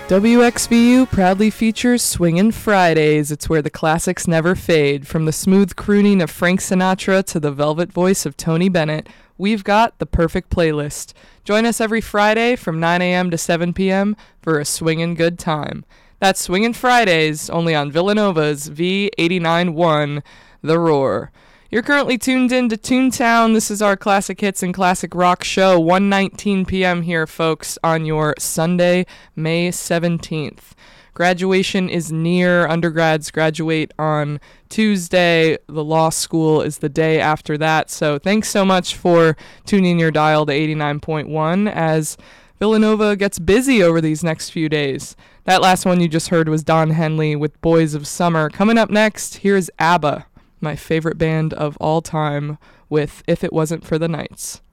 WXVU proudly features Swingin' Fridays. It's where the classics never fade. From the smooth crooning of Frank Sinatra to the velvet voice of Tony Bennett, we've got the perfect playlist. Join us every Friday from 9 a.m. to 7 p.m. for a swingin' good time. That's Swingin' Fridays, only on Villanova's V89.1, The Roar. You're currently tuned in to Toontown. This is our classic hits and classic rock show, 1:19 p.m. here, folks, on your Sunday, May 17th. Graduation is near. Undergrads graduate on Tuesday. The law school is the day after that. So thanks so much for tuning your dial to 89.1 as Villanova gets busy over these next few days. That last one you just heard was Don Henley with Boys of Summer. Coming up next, here's ABBA, my favorite band of all time, with If It Wasn't for the Nights.